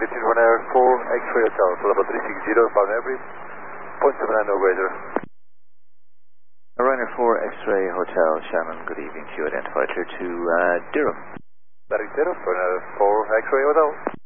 good evening, Ryanair 4 X-ray Hotel, so level 360, bound every 0.79 no greater. Ryanair 4 X-ray Hotel, Shannon, good evening to you, identified here to Durham. That is Durham, Ryanair 4 X-ray Hotel.